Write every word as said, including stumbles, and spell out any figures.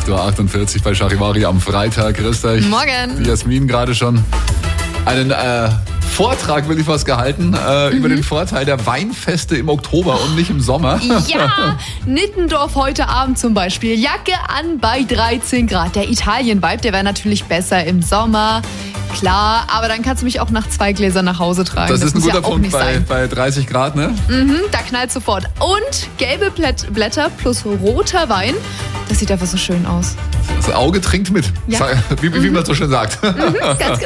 acht Uhr achtundvierzig bei Charivari am Freitag. Grüß euch. Morgen. Die Jasmin gerade schon einen äh, Vortrag, will ich was gehalten, äh, mhm. über den Vorteil der Weinfeste im Oktober und nicht im Sommer. Ja, Nittendorf heute Abend zum Beispiel. Jacke an bei dreizehn Grad. Der Italien-Vibe, der wäre natürlich besser im Sommer. Klar, aber dann kannst du mich auch nach zwei Gläsern nach Hause tragen. Das, das ist ein muss guter ja auch Punkt nicht bei, sein. bei dreißig Grad, ne? Mhm, da knallt sofort. Und gelbe Blätt- Blätter plus roter Wein. Das sieht einfach so schön aus. Das Auge trinkt mit, Ja. wie, wie, wie man so schön sagt. Mhm, ganz genau.